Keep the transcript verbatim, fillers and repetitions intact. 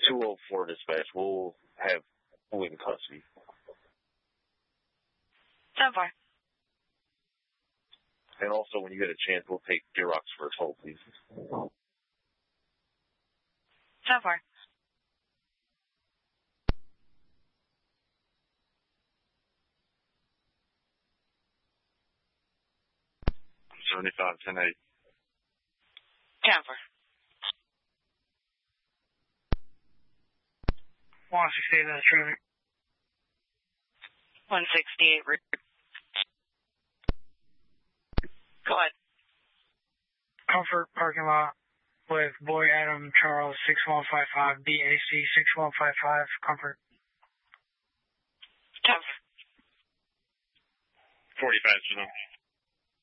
two oh four dispatch. We'll have who in custody. ten four. And also, when you get a chance, we'll take Durox for a toll, please. ten four. seventy-five, ten eight. ten four. one sixty-eight, that's traffic. one sixty-eight, route. Go ahead. Comfort parking lot with Boy Adam Charles six one five five, B A C six one five five, Comfort. ten four. forty-five,